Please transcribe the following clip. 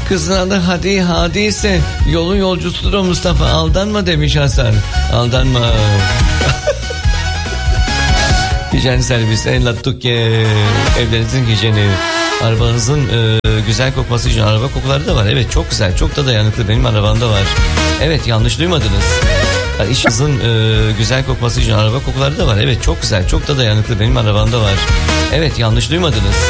Kızın adı Hadi, Hadi ise yolun yolcusudur o Mustafa. Aldanma demiş Hasan. Aldanma. Hijyen servis, en lattuke, evlerinizin hijyeni, arabanızın güzel kokması için araba kokuları da var. Evet, çok güzel, çok da dayanıklı, benim arabamda var. Evet, yanlış duymadınız. İşinizin güzel kokması için araba kokuları da var. Evet, çok güzel, çok da dayanıklı, benim arabamda var. Evet, yanlış duymadınız.